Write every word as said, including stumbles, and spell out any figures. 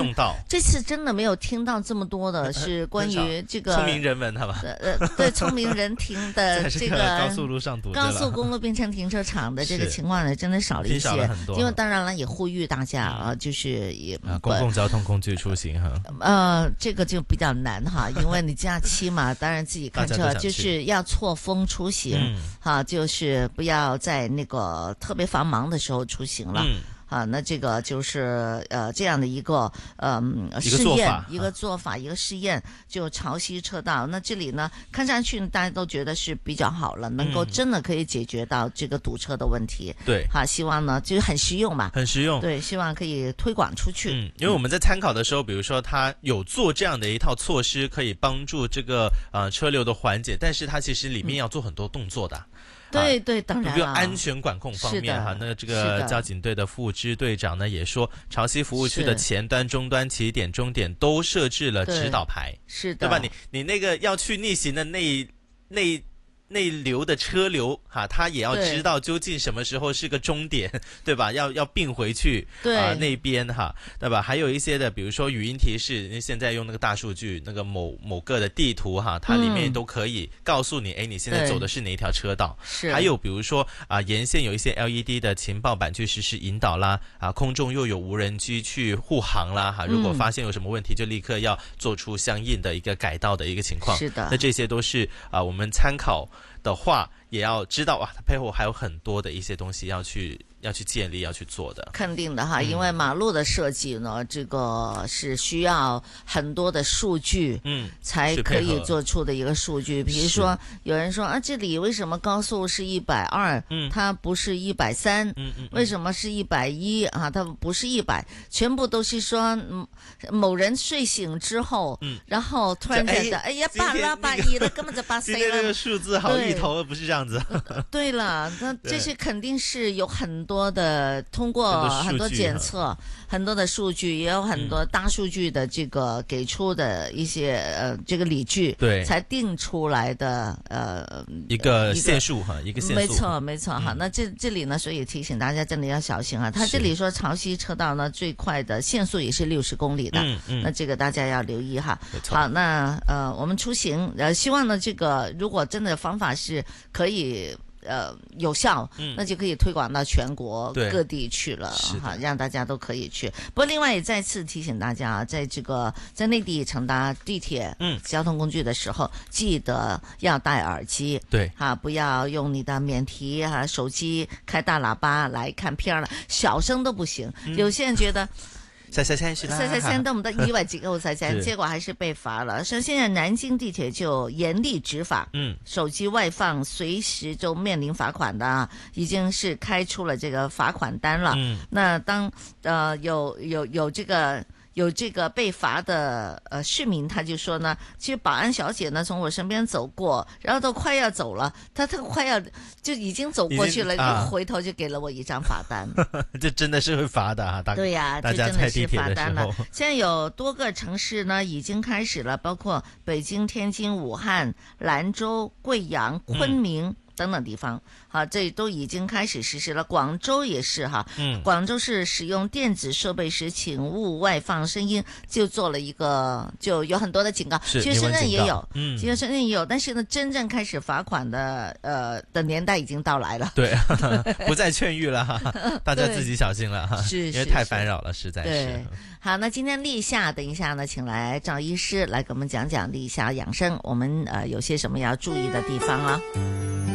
用到。 这次真的没有听到这么多的是关于这个聪明人们，好吧？ 呃，对，聪明人停的这个高速路上堵着了， 高速公路变成停车场的这个情况呢，真的少了一些。因为当然了，也呼吁大家啊，就是也啊，公共交通工具出行哈。 呃，这个就比较难哈，因为你假期嘛，当然自己看车，就是要错峰出行， 嗯、 哈，就是不要在那个特别繁忙的时候出行了。 嗯啊，那这个就是呃这样的一个呃试验，一个做法，一个试验，就潮汐车道。那这里呢，看上去大家都觉得是比较好了，能够真的可以解决到这个堵车的问题。 对， 好，希望呢就是很实用嘛， 很实用。 对，希望可以推广出去。 嗯，因为我们在参考的时候，比如说他有做这样的一套措施，可以帮助这个呃车流的缓解，但是它其实里面要做很多动作的。嗯对对，当然了。 比如安全管控方面哈，那这个交警队的副支队长呢也说，潮汐服务区的前端、终端、起点、终点都设置了指导牌， 是的， 对吧？你你那个要去逆行的那那。内流的车流哈，他也要知道究竟什么时候是个终点，对吧？要要并回去啊、呃、那边哈，对吧？还有一些的，比如说语音提示，现在用那个大数据，那个某某个的地图哈，它里面都可以告诉你，哎、嗯，你现在走的是哪一条车道？ 是。 还有比如说啊、呃，沿线有一些 L E D 的情报板去实时引导啦，啊，空中又有无人机去护航啦，哈，如果发现有什么问题，就立刻要做出相应的一个改道的一个情况。 是的。 那这些都是啊、呃，我们参考的话，也要知道啊，它背后还有很多的一些东西要去要去建立、要去做的。 肯定的哈，因为马路的设计呢，这个是需要很多的数据，嗯，才可以做出的一个数据。比如说，有人说啊，这里为什么高速是一百二，嗯，它不是一百三，嗯嗯，为什么是一百一啊？它不是一百，全部都是说，嗯，某人睡醒之後，嗯，然後突然覺得，哎呀，八啦八一了，根本就八四了。 今天這個數字好意頭，不是這樣子。 對了，那這些肯定是有很多的，通過很多檢測，很多的數據，也有很多大數據的這個給出的一些呃這個理據， 對， 才定出來的呃一個線數哈，一個線數。 沒錯沒錯哈，那這這裡呢，所以提醒大家真的要小心啊。他這裡說潮汐車道呢最快的限速也是六十公里的，嗯嗯，那這個大家要留意哈。好，那呃我們出行呃希望呢這個如果真的方法是可以呃有效，嗯，那就可以推廣到全國各地去了哈，讓大家都可以去。不過另外也再次提醒大家啊，在這個在內地乘搭地鐵嗯交通工具的時候，記得要戴耳機， 對哈，不要用你的免提哈手機開大喇叭來看片了，小聲都不行。嗯、有些人覺得。 細細聲算啦， 細細聲都唔得，以為自己好細聲，結果還是被罰了。所以現在南京地鐵就嚴厲執法，嗯，手機外放隨時就面臨罰款的啊，已經是開出了這個罰款單了。嗯，那當呃有有有這個。有這個被罰的呃市民，他就說呢，其實保安小姐呢從我身邊走過，然後都快要走了，他他快要就已經走過去了，啊、一回頭就給了我一張罰單。 這真的是會罰的哈， 對呀、啊，這真的是罰單了。現在有多個城市呢已經開始了，包括北京、天津、武漢、蘭州、貴陽、昆明。嗯等等地方，好，這都已經開始實施了。廣州也是哈，嗯，廣州是使用電子設備時，請勿外放聲音，就做了一個，就有很多的警告。 是， 其實深圳也有， 嗯， 其實深圳也有，但是呢，真正開始罰款的，呃，的年代已經到來了。 對，不再勸喻了哈，大家自己小心了哈， 是， 因為太煩擾了，實在是。 對，好，那今天立夏，等一下呢，請來趙醫師來給我們講講立夏養生，我們呃有些什麼要注意的地方啊？